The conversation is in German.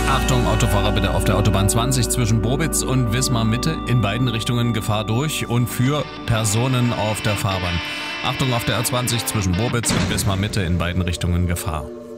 Achtung, Autofahrer bitte auf der Autobahn 20 zwischen Bobitz und Wismar Mitte in beiden Richtungen Gefahr durch und für Personen auf der Fahrbahn. Achtung auf der A20 zwischen Bobitz und Wismar Mitte in beiden Richtungen Gefahr.